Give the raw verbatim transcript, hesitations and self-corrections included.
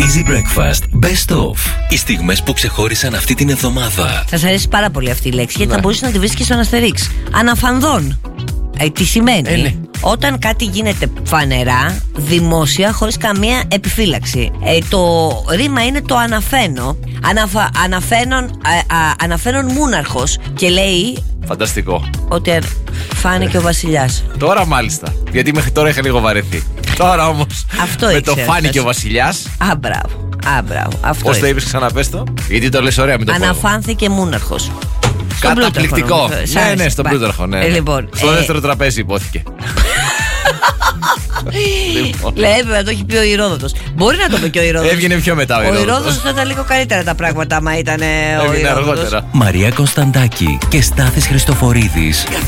Easy Breakfast Best Of. Οι στιγμές που ξεχώρισαν αυτή την εβδομάδα. Θα σας αρέσει πάρα πολύ αυτή η λέξη, γιατί ναι. θα μπορούσε να τη βρεις και στον Αστερίξ. Αναφανδόν. Ε, τι σημαίνει? Ε, ναι. Όταν κάτι γίνεται φανερά, δημόσια, χωρίς καμία επιφύλαξη. Ε, το ρήμα είναι το αναφαίνω. Αναφα, αναφαίνον, α, α, αναφαίνον μούναρχος. Και λέει Φανταστικό. ότι φάνηκε ο βασιλιάς. Τώρα μάλιστα. Γιατί μέχρι τώρα είχα λίγο βαρεθεί. Τώρα όμως Αυτό με το ήξερα, φάνηκε σας. ο βασιλιάς. Α, μπράβο. Α, μπράβο. Αυτό Πώς το είναι. είπες, ξαναπες το? Γιατί το λες ωραία, μην το πω εγώ. Αναφάνθηκε μούναρχος. Στον Καταπληκτικό. Πλούταρχο, νομίζω. Ναι, ναι, Σ' στον άρεσε. Πλούταρχο, ναι. Ε, λοιπόν, Στο ε, δεύτερο τραπέζι υπόθηκε. Λοιπόν. Λέει, έπρεπε να το έχει πει ο Ηρόδοτος. Μπορεί να το πει και ο Ηρόδοτος. Έβγαινε πιο μετά ο Ο Ηρόδοτος. Ηρόδοτος θα ήταν λίγο καλύτερα τα πράγματα άμα ήταν ε, ο Έβγαινε Ηρόδοτος. αργότερα. Μαρία Κωνσταντάκη και Στάθης Χριστοφορίδης.